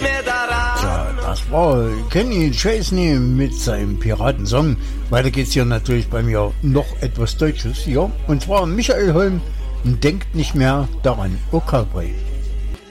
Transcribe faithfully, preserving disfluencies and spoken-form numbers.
mehr daran. Tja, das war Kenny Chesney mit seinem Piratensong. Weiter geht's hier natürlich bei mir noch etwas Deutsches. Ja, und zwar Michael Holm denkt nicht mehr daran. O Cowboy.